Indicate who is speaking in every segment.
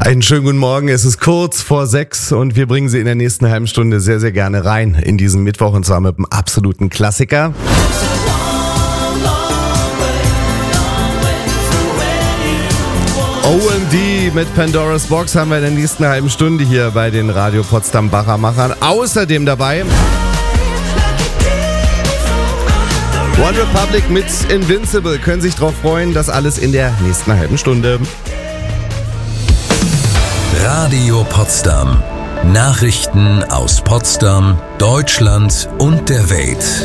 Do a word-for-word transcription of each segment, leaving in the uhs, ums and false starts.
Speaker 1: Einen schönen guten Morgen, es ist kurz vor sechs und wir bringen Sie in der nächsten halben Stunde sehr, sehr gerne rein in diesen Mittwoch und zwar mit einem absoluten Klassiker. O M D mit Pandora's Box haben wir in der nächsten halben Stunde hier bei den Radio Potsdam Bacher-Machern. Außerdem dabei One Republic mit Invincible. Können sich darauf freuen, das alles in der nächsten halben Stunde.
Speaker 2: Radio Potsdam. Nachrichten aus Potsdam, Deutschland und der Welt.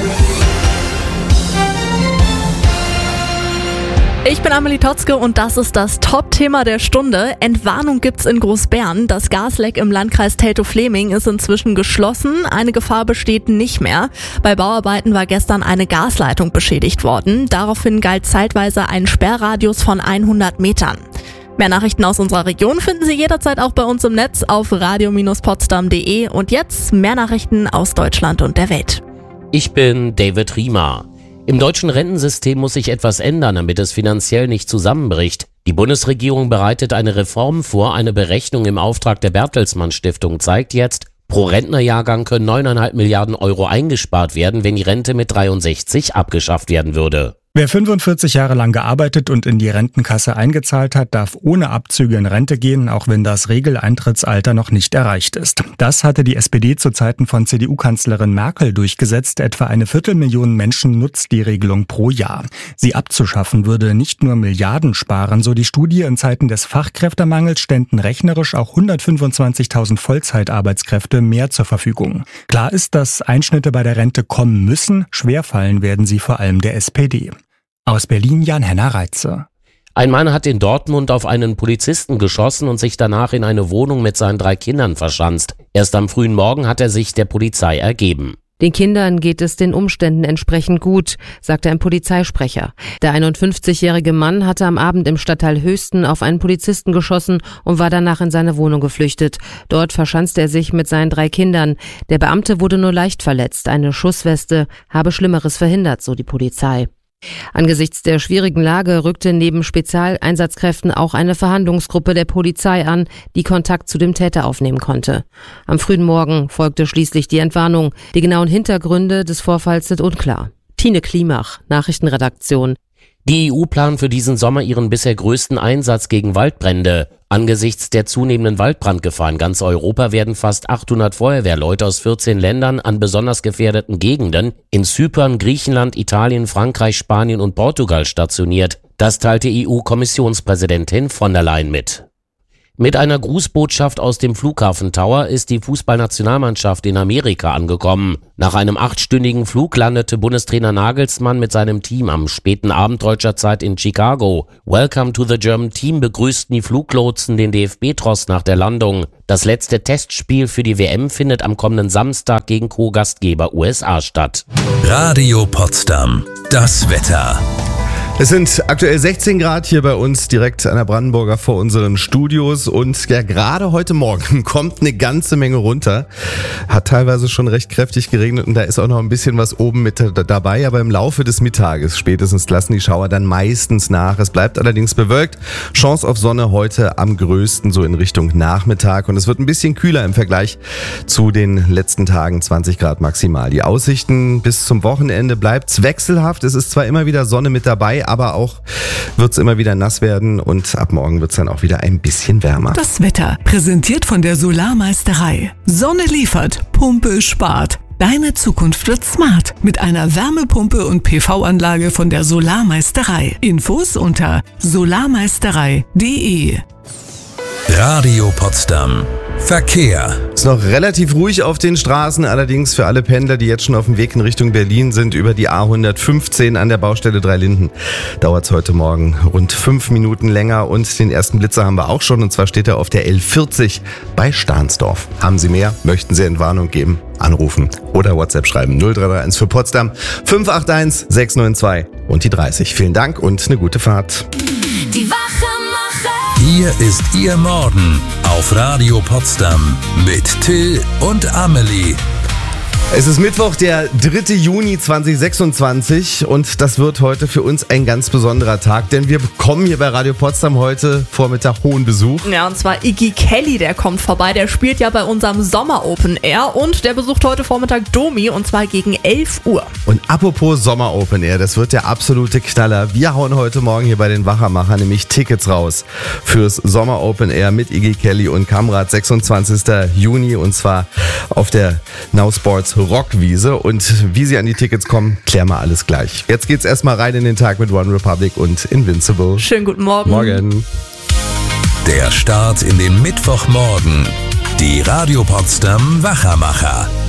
Speaker 3: Ich bin Amelie Totzke und das ist das Top-Thema der Stunde. Entwarnung gibt's in Großbären. Das Gasleck im Landkreis Teltow-Fläming ist inzwischen geschlossen. Eine Gefahr besteht nicht mehr. Bei Bauarbeiten war gestern eine Gasleitung beschädigt worden. Daraufhin galt zeitweise ein Sperrradius von hundert Metern. Mehr Nachrichten aus unserer Region finden Sie jederzeit auch bei uns im Netz auf radio potsdam punkt de. Und jetzt mehr Nachrichten aus Deutschland und der Welt.
Speaker 4: Ich bin David Riemer. Im deutschen Rentensystem muss sich etwas ändern, damit es finanziell nicht zusammenbricht. Die Bundesregierung bereitet eine Reform vor. Eine Berechnung im Auftrag der Bertelsmann Stiftung zeigt jetzt, pro Rentnerjahrgang können neun Komma fünf Milliarden Euro eingespart werden, wenn die Rente mit dreiundsechzig abgeschafft werden würde.
Speaker 5: Wer fünfundvierzig Jahre lang gearbeitet und in die Rentenkasse eingezahlt hat, darf ohne Abzüge in Rente gehen, auch wenn das Regeleintrittsalter noch nicht erreicht ist. Das hatte die S P D zu Zeiten von C D U-Kanzlerin Merkel durchgesetzt. Etwa eine Viertelmillion Menschen nutzt die Regelung pro Jahr. Sie abzuschaffen würde nicht nur Milliarden sparen, so die Studie. In Zeiten des Fachkräftemangels ständen rechnerisch auch hundertfünfundzwanzigtausend Vollzeitarbeitskräfte mehr zur Verfügung. Klar ist, dass Einschnitte bei der Rente kommen müssen. Schwerfallen werden sie vor allem der S P D. Aus Berlin Jan-Henner Reitze.
Speaker 4: Ein Mann hat in Dortmund auf einen Polizisten geschossen und sich danach in eine Wohnung mit seinen drei Kindern verschanzt. Erst am frühen Morgen hat er sich der Polizei ergeben.
Speaker 6: Den Kindern geht es den Umständen entsprechend gut, sagte ein Polizeisprecher. Der einundfünfzigjährige Mann hatte am Abend im Stadtteil Höchsten auf einen Polizisten geschossen und war danach in seine Wohnung geflüchtet. Dort verschanzte er sich mit seinen drei Kindern. Der Beamte wurde nur leicht verletzt. Eine Schussweste habe Schlimmeres verhindert, so die Polizei. Angesichts der schwierigen Lage rückte neben Spezialeinsatzkräften auch eine Verhandlungsgruppe der Polizei an, die Kontakt zu dem Täter aufnehmen konnte. Am frühen Morgen folgte schließlich die Entwarnung. Die genauen Hintergründe des Vorfalls sind unklar. Tine Klimach, Nachrichtenredaktion.
Speaker 4: Die E U plant für diesen Sommer ihren bisher größten Einsatz gegen Waldbrände. Angesichts der zunehmenden Waldbrandgefahr in ganz Europa werden fast achthundert Feuerwehrleute aus vierzehn Ländern an besonders gefährdeten Gegenden in Zypern, Griechenland, Italien, Frankreich, Spanien und Portugal stationiert. Das teilte E U-Kommissionspräsidentin von der Leyen mit. Mit einer Grußbotschaft aus dem Flughafen Tower ist die Fußballnationalmannschaft in Amerika angekommen. Nach einem achtstündigen Flug landete Bundestrainer Nagelsmann mit seinem Team am späten Abend deutscher Zeit in Chicago. Welcome to the German Team begrüßten die Fluglotsen den D F B-Tross nach der Landung. Das letzte Testspiel für die W M findet am kommenden Samstag gegen Co-Gastgeber U S A statt.
Speaker 2: Radio Potsdam. Das Wetter.
Speaker 1: Es sind aktuell sechzehn Grad hier bei uns direkt an der Brandenburger vor unseren Studios und ja, gerade heute Morgen kommt eine ganze Menge runter. Hat teilweise schon recht kräftig geregnet und da ist auch noch ein bisschen was oben mit dabei, aber im Laufe des Mittages spätestens lassen die Schauer dann meistens nach. Es bleibt allerdings bewölkt. Chance auf Sonne heute am größten so in Richtung Nachmittag und es wird ein bisschen kühler im Vergleich zu den letzten Tagen, zwanzig Grad maximal. Die Aussichten bis zum Wochenende bleibt's wechselhaft. Es ist zwar immer wieder Sonne mit dabei, aber auch wird es immer wieder nass werden und ab morgen wird es dann auch wieder ein bisschen wärmer.
Speaker 7: Das Wetter, präsentiert von der Solarmeisterei. Sonne liefert, Pumpe spart. Deine Zukunft wird smart mit einer Wärmepumpe und P V-Anlage von der Solarmeisterei. Infos unter solarmeisterei punkt de.
Speaker 2: Radio Potsdam. Verkehr.
Speaker 1: Ist noch relativ ruhig auf den Straßen, allerdings für alle Pendler, die jetzt schon auf dem Weg in Richtung Berlin sind, über die A hundertfünfzehn an der Baustelle Drei Linden, dauert es heute Morgen rund fünf Minuten länger und den ersten Blitzer haben wir auch schon und zwar steht er auf der L vierzig bei Stahnsdorf. Haben Sie mehr? Möchten Sie Entwarnung geben? Anrufen oder WhatsApp schreiben null drei drei eins für Potsdam fünf acht eins sechs neun zwei und die dreißig. Vielen Dank und eine gute Fahrt.
Speaker 8: Die Wachemacher.
Speaker 2: Hier ist Ihr Morgen auf Radio Potsdam mit Till und Amelie.
Speaker 1: Es ist Mittwoch, der dritte Juni zweitausendsechsundzwanzig und das wird heute für uns ein ganz besonderer Tag, denn wir bekommen hier bei Radio Potsdam heute Vormittag hohen Besuch.
Speaker 3: Ja, und zwar Iggy Kelly, der kommt vorbei, der spielt ja bei unserem Sommer Open Air und der besucht heute Vormittag Domi und zwar gegen elf Uhr.
Speaker 1: Und apropos Sommer Open Air, das wird der absolute Knaller. Wir hauen heute Morgen hier bei den Wachermachern nämlich Tickets raus fürs Sommer Open Air mit Iggy Kelly und Kamrat, sechsundzwanzigsten Juni und zwar auf der Now Sports Rockwiese. Und wie Sie an die Tickets kommen, klären wir alles gleich. Jetzt geht's erstmal rein in den Tag mit One Republic und Invincible.
Speaker 3: Schönen guten Morgen.
Speaker 1: Morgen.
Speaker 2: Der Start in den Mittwochmorgen. Die Radio Potsdam Wachermacher.